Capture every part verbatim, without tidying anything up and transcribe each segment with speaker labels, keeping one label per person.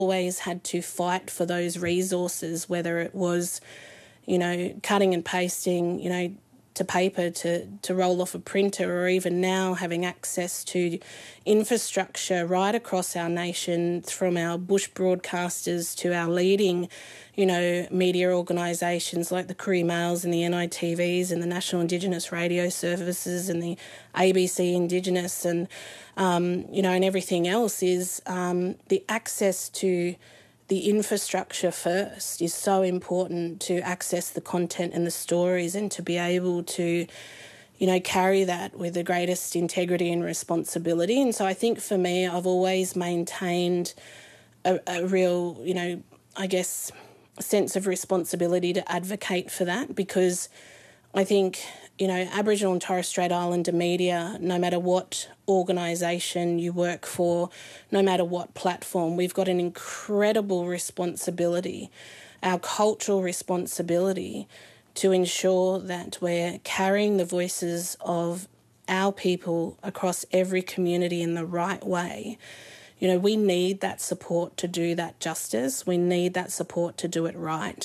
Speaker 1: always had to fight for those resources, whether it was, you know, cutting and pasting, you know, to paper to, to roll off a printer, or even now having access to infrastructure right across our nation, from our bush broadcasters to our leading, you know, media organisations like the Courier Mails and the N I T Vs and the National Indigenous Radio Services and the A B C Indigenous and, um, you know, and everything else is um, the access to the infrastructure first is so important to access the content and the stories and to be able to, you know, carry that with the greatest integrity and responsibility. And so I think for me, I've always maintained a, a real, you know, I guess, sense of responsibility to advocate for that, because I think, you know, Aboriginal and Torres Strait Islander media, no matter what organisation you work for, no matter what platform, we've got an incredible responsibility, our cultural responsibility, to ensure that we're carrying the voices of our people across every community in the right way. You know, we need that support to do that justice. We need that support to do it right.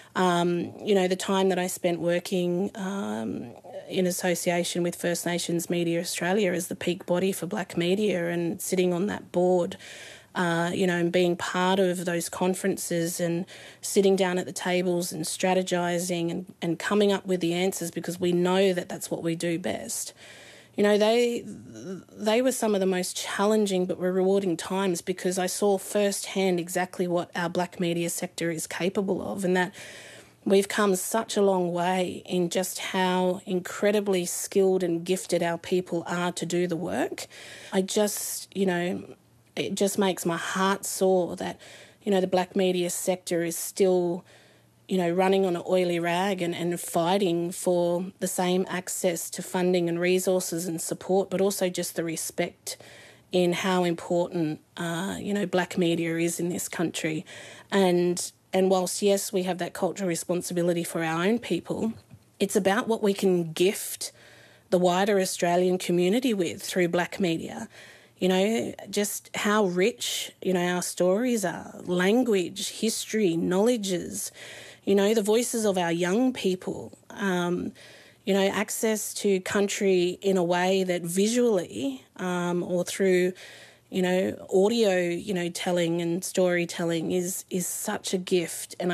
Speaker 1: Um, you know, the time that I spent working um, in association with First Nations Media Australia as the peak body for black media and sitting on that board, uh, you know, and being part of those conferences and sitting down at the tables and strategising and, and coming up with the answers, because we know that that's what we do best. You know, they they were some of the most challenging but rewarding times, because I saw firsthand exactly what our black media sector is capable of, and that we've come such a long way in just how incredibly skilled and gifted our people are to do the work. I just, you know, it just makes my heart sore that, you know, the black media sector is still, you know, running on an oily rag and, and fighting for the same access to funding and resources and support, but also just the respect in how important, uh, you know, black media is in this country. And and whilst, yes, we have that cultural responsibility for our own people, it's about what we can gift the wider Australian community with through black media. You know, just how rich, you know, our stories are, language, history, knowledges, you know, the voices of our young people, um, you know, access to country in a way that visually um, or through, you know, audio, you know, telling and storytelling is is such a gift. And